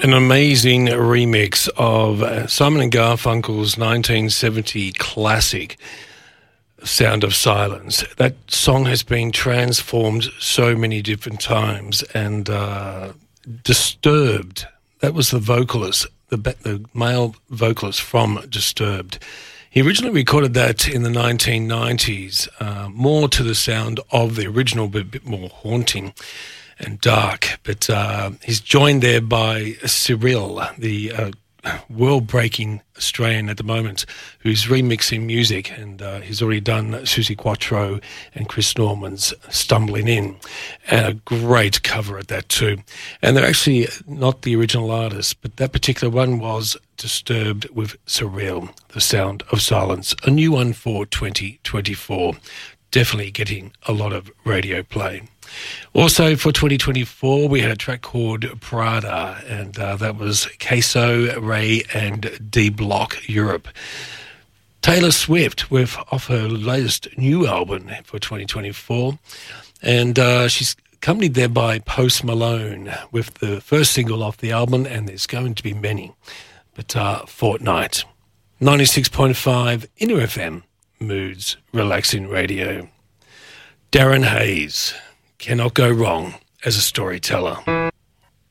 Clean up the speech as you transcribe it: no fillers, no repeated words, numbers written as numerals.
An amazing remix of Simon & Garfunkel's 1970 classic, Sound of Silence. That song has been transformed so many different times, and Disturbed, that was the vocalist, the male vocalist from Disturbed. He originally recorded that in the 1990s, more to the sound of the original, but a bit more haunting and dark. But he's joined there by Cyril, the world-breaking Australian at the moment, who's remixing music, and he's already done Susie Quattro and Chris Norman's Stumbling In, and a great cover at that too. And they're actually not the original artists, but that particular one was Disturbed with Cyril, The Sound of Silence, a new one for 2024. Definitely getting a lot of radio play. Also for 2024, we had a track called Prada, and that was Queso, Ray, and D Block Europe. Taylor Swift off her latest new album for 2024, and she's accompanied there by Post Malone with the first single off the album, and there's going to be many, but Fortnight. 96.5 Inner FM, Moods Relaxing Radio. Darren Hayes, cannot go wrong as a storyteller.